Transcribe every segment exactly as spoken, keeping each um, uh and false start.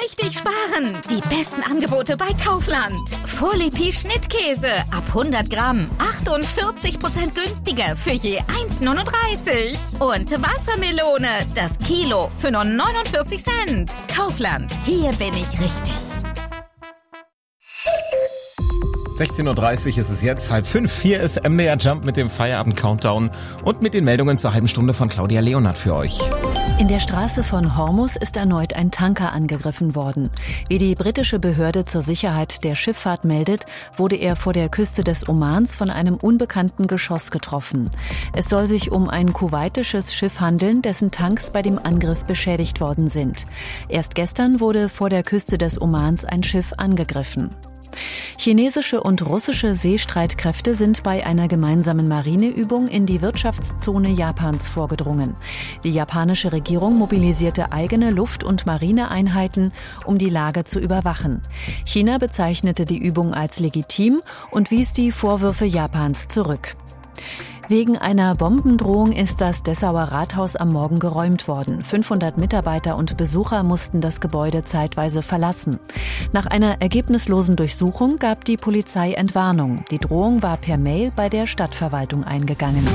richtig sparen. Die besten Angebote bei Kaufland. Vorlipi Schnittkäse ab hundert Gramm. achtundvierzig Prozent günstiger für je eins neununddreißig. Und Wassermelone, das Kilo für nur neunundvierzig Cent. Kaufland, hier bin ich richtig. sechzehn Uhr dreißig ist es jetzt, halb fünf. Hier ist M D R Jump mit dem Feierabend-Countdown und mit den Meldungen zur halben Stunde von Claudia Leonard für euch. In der Straße von Hormuz ist erneut ein Tanker angegriffen worden. Wie die britische Behörde zur Sicherheit der Schifffahrt meldet, wurde er vor der Küste des Omans von einem unbekannten Geschoss getroffen. Es soll sich um ein kuwaitisches Schiff handeln, dessen Tanks bei dem Angriff beschädigt worden sind. Erst gestern wurde vor der Küste des Omans ein Schiff angegriffen. Chinesische und russische Seestreitkräfte sind bei einer gemeinsamen Marineübung in die Wirtschaftszone Japans vorgedrungen. Die japanische Regierung mobilisierte eigene Luft- und Marineeinheiten, um die Lage zu überwachen. China bezeichnete die Übung als legitim und wies die Vorwürfe Japans zurück. Wegen einer Bombendrohung ist das Dessauer Rathaus am Morgen geräumt worden. fünfhundert Mitarbeiter und Besucher mussten das Gebäude zeitweise verlassen. Nach einer ergebnislosen Durchsuchung gab die Polizei Entwarnung. Die Drohung war per Mail bei der Stadtverwaltung eingegangen.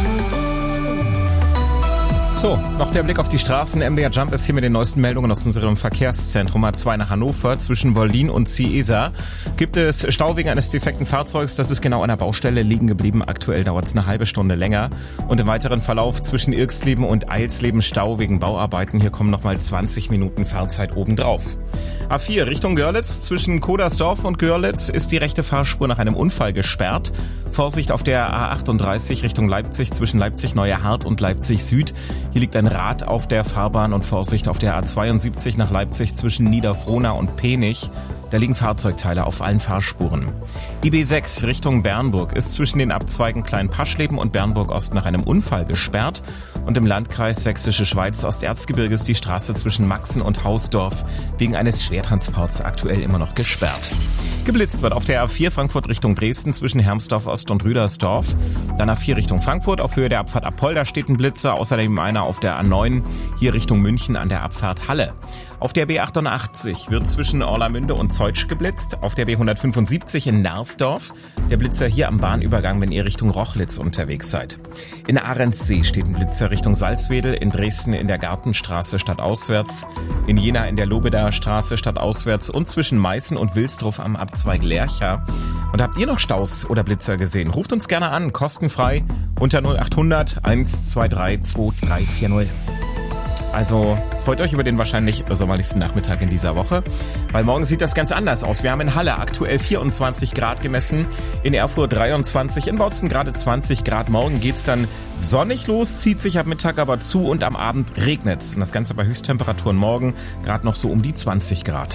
So, noch der Blick auf die Straßen. M D R Jump ist hier mit den neuesten Meldungen aus unserem Verkehrszentrum A zwei nach Hannover. Zwischen Wollin und Ciesa gibt es Stau wegen eines defekten Fahrzeugs. Das ist genau an der Baustelle liegen geblieben. Aktuell dauert es eine halbe Stunde länger. Und im weiteren Verlauf zwischen Irxleben und Eilsleben Stau wegen Bauarbeiten. Hier kommen nochmal zwanzig Minuten Fahrzeit obendrauf. A vier Richtung Görlitz. Zwischen Kodersdorf und Görlitz ist die rechte Fahrspur nach einem Unfall gesperrt. Vorsicht auf der A achtunddreißig Richtung Leipzig zwischen Leipzig-Neuerhardt und Leipzig Süd. Hier liegt ein Rad auf der Fahrbahn und Vorsicht auf der A zweiundsiebzig nach Leipzig zwischen Niederfrohna und Penich. Da liegen Fahrzeugteile auf allen Fahrspuren. I B sechs Richtung Bernburg ist zwischen den Abzweigen Kleinpaschleben und Bernburg-Ost nach einem Unfall gesperrt. Und im Landkreis Sächsische Schweiz Osterzgebirge ist die Straße zwischen Maxen und Hausdorf wegen eines Schwertransports aktuell immer noch gesperrt. Geblitzt wird auf der A vier Frankfurt Richtung Dresden zwischen Hermsdorf Ost und Rüdersdorf. Dann A vier Richtung Frankfurt auf Höhe der Abfahrt Apolda steht ein Blitzer. Außerdem einer auf der A neun hier Richtung München an der Abfahrt Halle. Auf der B achtundachtzig wird zwischen Orlamünde und Zeutsch geblitzt. Auf der B hundertfünfundsiebzig in Narsdorf. Der Blitzer hier am Bahnübergang, wenn ihr Richtung Rochlitz unterwegs seid. In Ahrensee steht ein Blitzer Richtung Salzwedel. In Dresden in der Gartenstraße stadtauswärts. In Jena in der Lobedaer Straße stadtauswärts. Und zwischen Meißen und Wilsdruff am Abzweig Lercha. Und habt ihr noch Staus oder Blitzer gesehen? Ruft uns gerne an, kostenfrei unter null achthundert eins zwei drei zwei drei vier null. Also freut euch über den wahrscheinlich sommerlichsten Nachmittag in dieser Woche, weil morgen sieht das ganz anders aus. Wir haben in Halle aktuell vierundzwanzig Grad gemessen, in Erfurt dreiundzwanzig, in Bautzen gerade zwanzig Grad. Morgen geht's dann sonnig los, zieht sich ab Mittag aber zu und am Abend regnet's. Und das Ganze bei Höchsttemperaturen morgen gerade noch so um die zwanzig Grad.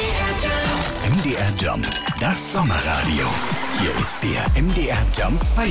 M D R Jump, das Sommerradio. Hier ist der M D R Jump Feier.